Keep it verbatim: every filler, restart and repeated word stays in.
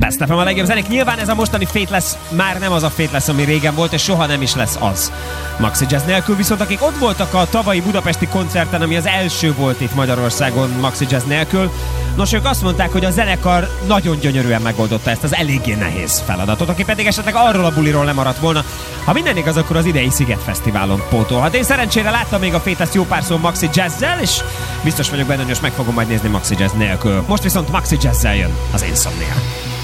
Jazz ef em a legjobb zenék. Nyilván ez a mostani Faithless már nem az a Faithless, ami régen volt, és soha nem is lesz az Maxi Jazz nélkül, viszont akik ott voltak a tavalyi budapesti koncerten, ami az első volt itt Magyarországon Maxi Jazz nélkül, nos, ők azt mondták, hogy a zenekar nagyon gyönyörűen megoldotta ezt az eléggé nehéz feladatot, aki pedig esetleg arról a buliról lemaradt volna. Ha minden igaz, akkor az idei Sziget Fesztiválon pótolhat. Én szerencsére láttam még a Faithless jó pár szó Maxi Jazz-zel, és biztos vagyok benne, hogy most meg fogom majd nézni Maxi Jazz nélkül. Most viszont Maxi Jazz-zel jön az Insomnia.